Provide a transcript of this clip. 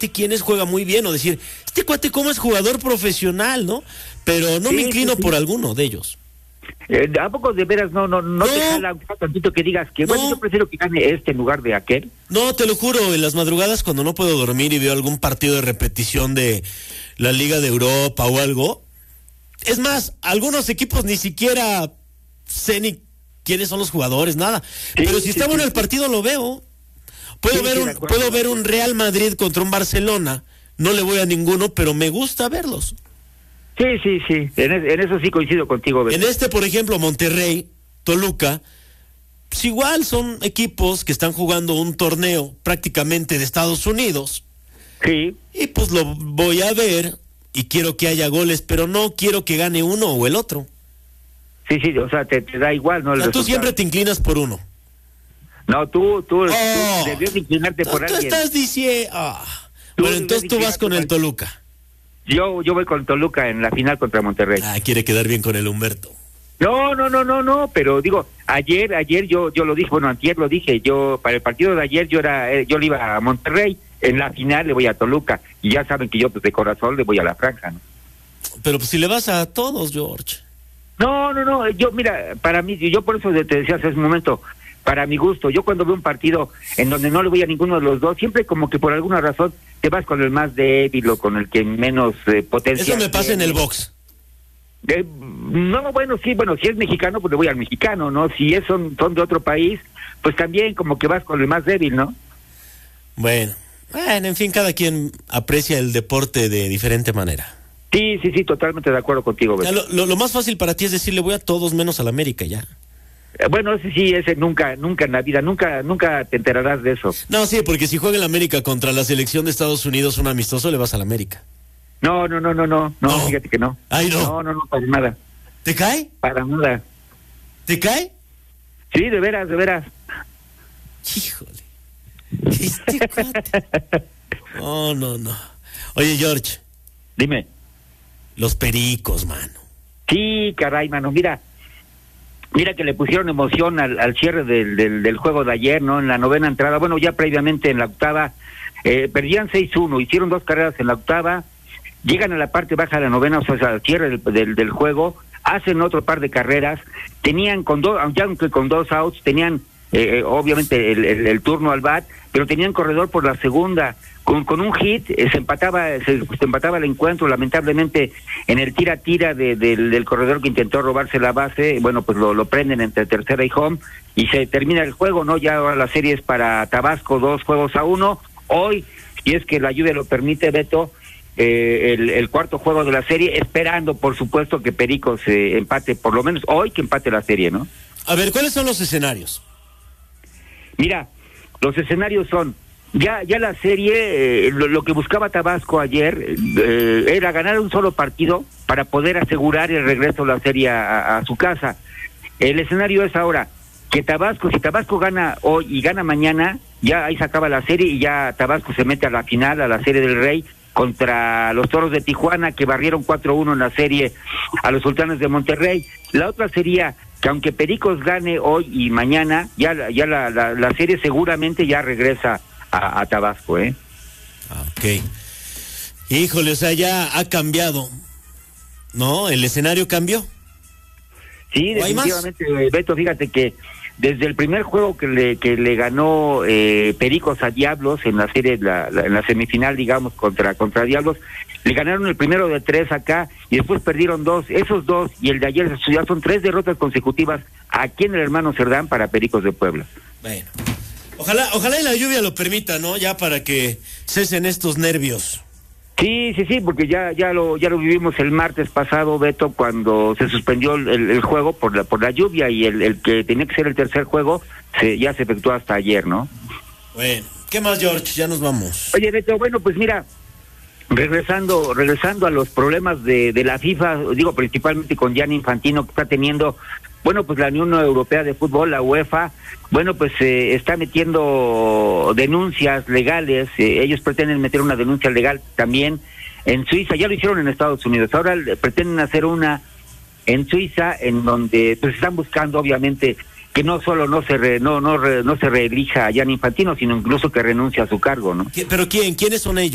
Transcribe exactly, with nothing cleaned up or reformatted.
este quién es, juega muy bien, o decir, este cuate cómo es jugador profesional, ¿no? Pero no sí, me inclino sí, sí. por alguno de ellos. Eh, ¿A poco de veras no no no, No. te jala un tantito que digas que, No. bueno, yo prefiero que gane este en lugar de aquel? No, te lo juro, en las madrugadas cuando no puedo dormir y veo algún partido de repetición de la Liga de Europa o algo, es más, algunos equipos ni siquiera sé ni quiénes son los jugadores, nada. Sí, Pero si sí, está sí. bueno el partido lo veo. Puedo Sí, ver sí, un de acuerdo. puedo ver un Real Madrid contra un Barcelona. No le voy a ninguno, pero me gusta verlos. Sí, sí, sí, en, es- en eso sí coincido contigo, Beto. En este, por ejemplo, Monterrey, Toluca, pues igual son equipos que están jugando un torneo prácticamente de Estados Unidos. Sí, Y pues lo voy a ver y quiero que haya goles, pero no quiero que gane uno o el otro. sí, sí, o sea, te, te da igual, ¿no? O El sea, tú resultado. siempre te inclinas por uno. No, tú, tú, Oh. tú debías inclinarte Tú, por tú alguien. estás diciendo... ah. Tú Bueno, debes entonces tú vas inclinarte con el por- Toluca. Yo, yo voy con Toluca en la final contra Monterrey. Ah, quiere quedar bien con el Humberto. No, no, no, no, no, pero digo, ayer, ayer yo, yo lo dije, bueno, antier lo dije, yo, para el partido de ayer yo era, eh, yo le iba a Monterrey, en la final le voy a Toluca, y ya saben que yo, pues, de corazón le voy a la franja, ¿no? Pero pues si le vas a todos, George. No, no, no, yo, mira, para mí, yo por eso te decía hace un momento, para mi gusto, yo cuando veo un partido en donde no le voy a ninguno de los dos, siempre como que por alguna razón te vas con el más débil o con el que menos eh, potencia. Eso me pasa en el box. Eh, no, bueno, sí, bueno, si es mexicano, pues le voy al mexicano, ¿no? Si es, son, son de otro país, pues también como que vas con el más débil, ¿no? Bueno, bueno, en fin, cada quien aprecia el deporte de diferente manera. Sí, sí, sí, totalmente de acuerdo contigo, Beto. Ya, lo, lo, lo más fácil para ti es decirle voy a todos menos al América, ya. Eh, Bueno, ese sí, ese nunca, nunca en la vida, nunca, nunca te enterarás de eso. No, sí, porque si juega el América contra la selección de Estados Unidos un amistoso, le vas al América. No, no, no, no, no, no, No. fíjate que no. Ay, no. No, no, no, para nada, ¿Te cae? para nada. ¿Te cae? Sí, de veras, de veras. Híjole. Este cuate. No, no, no. Oye, George, Dime. los pericos, mano. Sí, caray, mano, mira, mira que le pusieron emoción al, al cierre del, del, del juego de ayer, ¿no? En la novena entrada, bueno, ya previamente en la octava, eh, perdían seis uno, hicieron dos carreras en la octava, llegan a la parte baja de la novena, o sea, al cierre del, del, del juego, hacen otro par de carreras, tenían con dos, aunque con dos outs, tenían eh, obviamente el, el, el turno al bat, pero tenían corredor por la segunda, con, con un hit eh, se empataba se, se empataba el encuentro, lamentablemente en el tira tira de, del, del corredor que intentó robarse la base, bueno, pues lo, lo prenden entre tercera y home y se termina el juego, ¿no? Ya ahora la serie es para Tabasco, dos juegos a uno. Hoy, si es que la lluvia lo permite, Beto, eh, el, el cuarto juego de la serie, esperando por supuesto que Pericos eh, empate, por lo menos hoy que empate la serie, ¿no? A ver, ¿cuáles son los escenarios? Mira, los escenarios son, ya ya la serie, eh, lo, lo que buscaba Tabasco ayer eh, era ganar un solo partido para poder asegurar el regreso de la serie a, a su casa. El escenario es ahora que Tabasco, si Tabasco gana hoy y gana mañana, ya ahí se acaba la serie y ya Tabasco se mete a la final, a la Serie del Rey, contra los Toros de Tijuana, que barrieron cuatro uno en la serie a los Sultanes de Monterrey. La otra sería que aunque Pericos gane hoy y mañana, ya, ya la, la, la serie seguramente ya regresa a, a Tabasco, ¿eh? Ah, ok. Híjole, o sea, ya ha cambiado, ¿no? El escenario cambió. Sí, ¿O hay más? definitivamente, Beto, fíjate que desde el primer juego que le que le ganó eh, Pericos a Diablos en la serie, la, la, en la semifinal, digamos, contra contra Diablos, le ganaron el primero de tres acá y después perdieron dos. Esos dos y el de ayer ya son tres derrotas consecutivas aquí en el Hermano Cerdán para Pericos de Puebla. Bueno, ojalá, ojalá y la lluvia lo permita, ¿no? Ya para que cesen estos nervios. Sí, sí, sí, porque ya ya lo ya lo vivimos el martes pasado, Beto, cuando se suspendió el, el juego por la por la lluvia y el, el que tenía que ser el tercer juego se, ya se efectuó hasta ayer, ¿no? Bueno, ¿qué más, George? Ya nos vamos. Oye, Beto, bueno, pues mira, regresando regresando a los problemas de, de la FIFA, digo principalmente con Gianni Infantino, que está teniendo, bueno, pues la Unión Europea de Fútbol, la UEFA, bueno, pues eh, está metiendo denuncias legales, eh, ellos pretenden meter una denuncia legal también en Suiza, ya lo hicieron en Estados Unidos, ahora pretenden hacer una en Suiza, en donde pues están buscando obviamente que no solo no se re, no no re, no se reelija a Gianni Infantino, sino incluso que renuncie a su cargo, ¿no? ¿Pero quién? ¿Quiénes son ellos?